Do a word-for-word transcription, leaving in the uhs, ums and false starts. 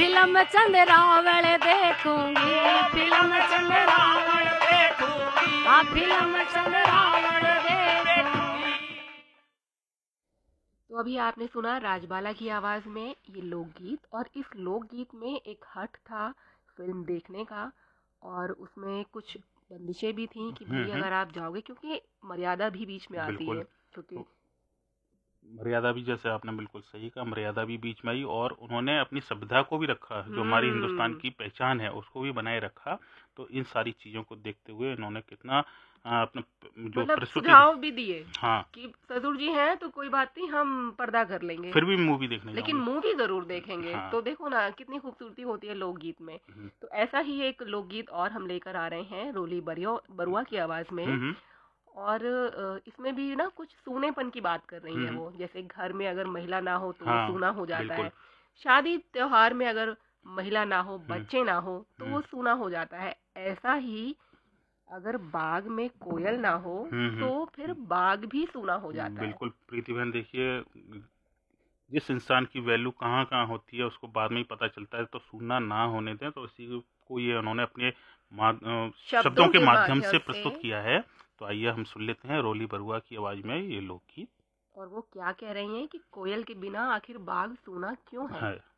Film Chandrawal देखूंगी, film Chandrawal देखूंगी, हाँ फिल्म चंद्रावल देखूंगी। तो अभी आपने सुना राजबाला की आवाज में ये लोकगीत, और इस लोकगीत में एक हट था फिल्म देखने का, और उसमें कुछ बंदिशें भी थी कि भाई अगर आप जाओगे, क्योंकि मर्यादा भी बीच में आती है, क्योंकि मर्यादा भी, जैसे आपने बिल्कुल सही कहा, मर्यादा भी बीच में आई, और उन्होंने अपनी सभ्यता को भी रखा, जो हमारी हिंदुस्तान की पहचान है उसको भी बनाए रखा। तो इन सारी चीजों को देखते हुए इन्होंने कितना अपना जो मतलब प्रस्तुति सुझाव भी दिए, हाँ, कि ससुर जी हैं तो कोई बात नहीं, हम पर्दा कर लेंगे, फिर भी मूवी देखने लेकिन जाऊंगा। मूवी जरूर देखेंगे। हाँ। तो देखो ना कितनी खूबसूरती होती है लोकगीत में। तो ऐसा ही एक लोकगीत और हम लेकर आ रहे हैं रोली बरुआ की आवाज में, और इसमें भी ना कुछ सूनेपन की बात कर रही है वो, जैसे घर में अगर महिला ना हो तो वो हाँ, सूना हो जाता है, शादी त्योहार में अगर महिला ना हो, बच्चे ना हो तो वो सूना हो जाता है। ऐसा ही अगर बाग में कोयल ना हो तो फिर बाग भी सूना हो जाता है। बिल्कुल प्रीति बहन, देखिए जिस इंसान की वैल्यू कहाँ कहाँ होती है उसको बाद में ही पता चलता है, तो सूना ना होने दें। तो इसी को ये उन्होंने अपने शब्दों के माध्यम से प्रस्तुत किया है। तो आइए हम सुन लेते हैं रोली बरुआ की आवाज में ये लोकगीत। और वो क्या कह रही हैं कि कोयल के बिना आखिर बाग सूना क्यों है।